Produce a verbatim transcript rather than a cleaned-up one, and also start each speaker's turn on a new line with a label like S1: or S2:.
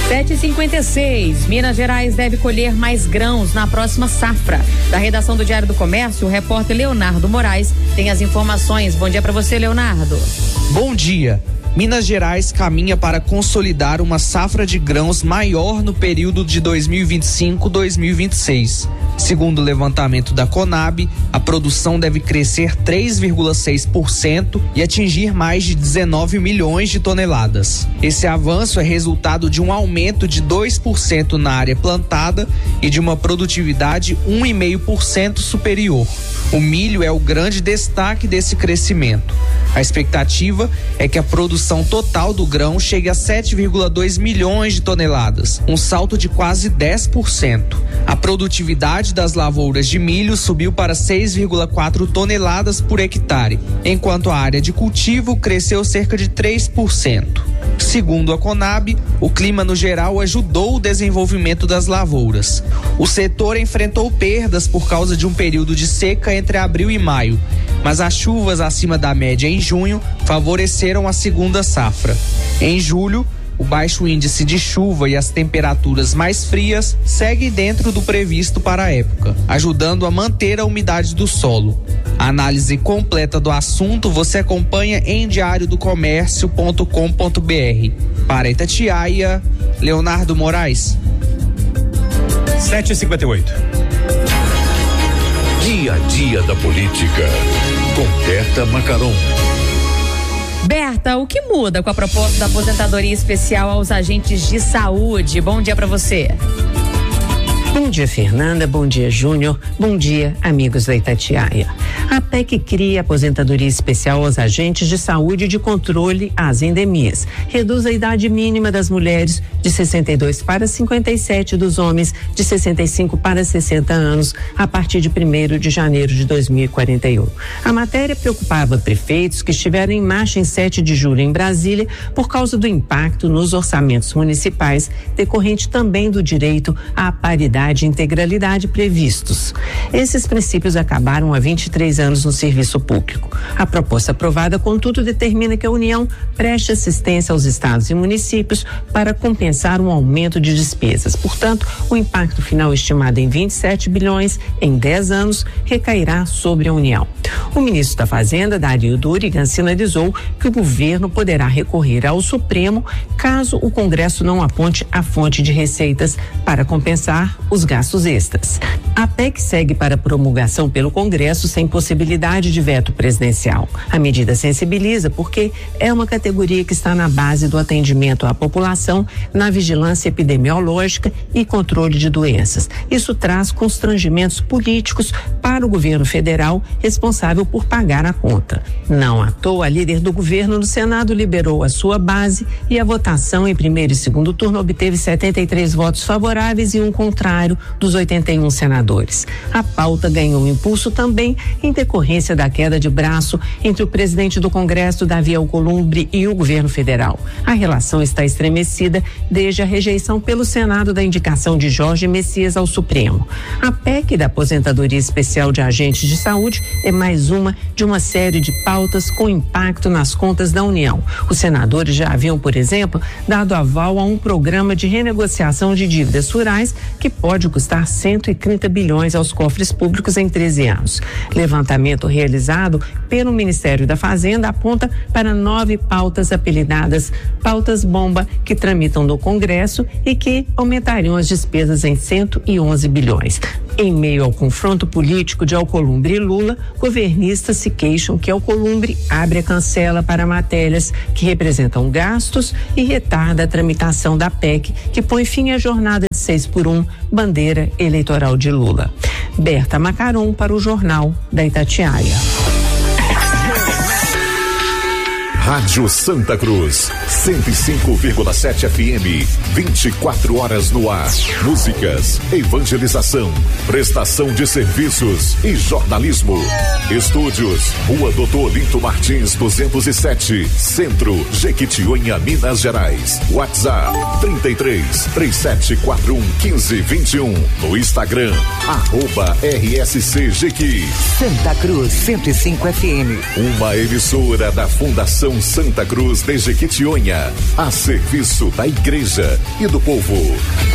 S1: sete e cinquenta e seis. Minas Gerais deve colher mais grãos na próxima safra. Da redação do Diário do Comércio, o repórter Leonardo Moraes tem as informações. Bom dia para você, Leonardo.
S2: Bom dia. Minas Gerais caminha para consolidar uma safra de grãos maior no período de dois mil e vinte e cinco a dois mil e vinte e seis. Segundo o levantamento da Conab, a produção deve crescer três vírgula seis por cento e atingir mais de dezenove milhões de toneladas. Esse avanço é resultado de um aumento de dois por cento na área plantada e de uma produtividade um vírgula cinco por cento superior. O milho é o grande destaque desse crescimento. A expectativa é que a produção total do grão chegue a sete vírgula dois milhões de toneladas, um salto de quase dez por cento. A produtividade das lavouras de milho subiu para seis vírgula quatro toneladas por hectare, enquanto a área de cultivo cresceu cerca de três por cento. Segundo a Conab, o clima no geral ajudou o desenvolvimento das lavouras. O setor enfrentou perdas por causa de um período de seca entre abril e maio, mas as chuvas acima da média em junho favoreceram a segunda safra. Em julho, o baixo índice de chuva e as temperaturas mais frias seguem dentro do previsto para a época, ajudando a manter a umidade do solo. A análise completa do assunto você acompanha em diário do comércio ponto com ponto br. Para Itatiaia, Leonardo Moraes.
S3: sete e cinquenta e oito.
S4: Dia a dia da política, com Berta Macaron.
S1: Berta, o que muda com a proposta da aposentadoria especial aos agentes de saúde? Bom dia para você.
S5: Bom dia, Fernanda. Bom dia, Júnior. Bom dia, amigos da Itatiaia. A P E C cria aposentadoria especial aos agentes de saúde e de controle às endemias. Reduz a idade mínima das mulheres de sessenta e dois para cinquenta e sete, dos homens de sessenta e cinco para sessenta anos, a partir de primeiro de janeiro de dois mil e quarenta e um. A matéria preocupava prefeitos que estiveram em marcha em sete de julho em Brasília por causa do impacto nos orçamentos municipais, decorrente também do direito à paridade e integralidade previstos. Esses princípios acabaram há vinte e três anos no serviço público. A proposta aprovada, contudo, determina que a União preste assistência aos estados e municípios para compensar um aumento de despesas. Portanto, o impacto final estimado em vinte e sete bilhões em dez anos recairá sobre a União. O ministro da Fazenda, Dario Durigan, sinalizou que o governo poderá recorrer ao Supremo caso o Congresso não aponte a fonte de receitas para compensar os gastos extras. A P E C segue para promulgação pelo Congresso sem possibilidade de veto presidencial. A medida sensibiliza porque é uma categoria que está na base do atendimento à população na vigilância epidemiológica e controle de doenças. Isso traz constrangimentos políticos para o governo federal responsável por pagar a conta. Não à toa, a líder do governo no Senado liberou a sua base e a votação em primeiro e segundo turno obteve setenta e três votos favoráveis e um contrário dos oitenta e um senadores. A pauta ganhou impulso também em decorrência da queda de braço entre o presidente do Congresso, Davi Alcolumbre, e o governo federal. A relação está estremecida desde a rejeição pelo Senado da indicação de Jorge Messias ao Supremo. A P E C da aposentadoria especial de agentes de saúde é mais uma de uma série de pautas com impacto nas contas da União. Os senadores já haviam, por exemplo, dado aval a um programa de renegociação de dívidas rurais que pode custar cento e trinta bilhões aos cofres públicos em treze anos. Levantamento realizado pelo Ministério da Fazenda aponta para nove pautas apelidadas pautas bomba que tramitam no Congresso e que aumentariam as despesas em cento e onze bilhões. Em meio ao confronto político de Alcolumbre e Lula, governistas se queixam que Alcolumbre abre a cancela para matérias que representam gastos e retarda a tramitação da P E C, que põe fim à jornada de seis por um, bandeira eleitoral de Lula. Berta Macaron para o Jornal da Itatiaia.
S4: Rádio Santa Cruz, cento e cinco vírgula sete F M, vinte e quatro horas no ar. Músicas, evangelização, prestação de serviços e jornalismo. Estúdios, Rua Doutor Olinto Martins, duzentos e sete, Centro, Jequitinhonha, Minas Gerais. WhatsApp, trinta e três, três sete quatro um, quinze, vinte e um. No Instagram, arroba R S C Jequi.
S6: Santa Cruz, cento e cinco F M.
S4: Uma emissora da Fundação Santa Cruz de Jequitinhonha, a serviço da igreja e do povo.